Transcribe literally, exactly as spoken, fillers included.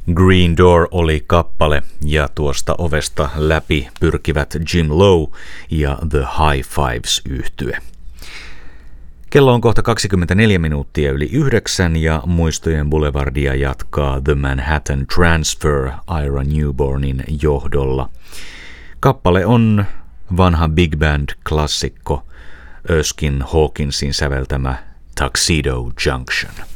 Green Door oli kappale ja tuosta ovesta läpi pyrkivät Jim Lowe ja The High Fives -yhtye. Kello on kohta kaksikymmentäneljä minuuttia yli yhdeksän ja Muistojen Boulevardia jatkaa The Manhattan Transfer Ira Newbornin johdolla. Kappale on vanha big band-klassikko Erskine Hawkinsin säveltämä Tuxedo Junction.